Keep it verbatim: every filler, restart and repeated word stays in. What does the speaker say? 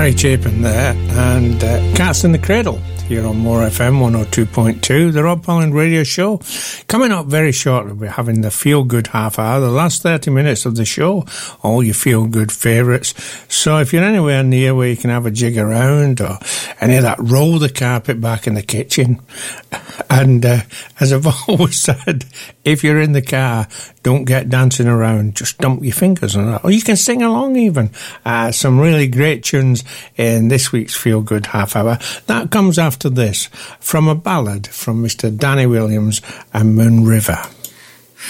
Larry Chapin there, and uh, Cats in the Cradle here on More F M one oh two point two, the Rob Holland Radio Show. Coming up very shortly, we're having the Feel Good half hour, the last thirty minutes of the show, all your Feel Good favourites. So if you're anywhere near where you can have a jig around, or any of that, roll the carpet back in the kitchen. And uh, as I've always said, if you're in the car, don't get dancing around, just dump your fingers on that. Or you can sing along even. Uh, some really great tunes in this week's Feel Good half hour. That comes after this, from a ballad from Mister Danny Williams and Moon River.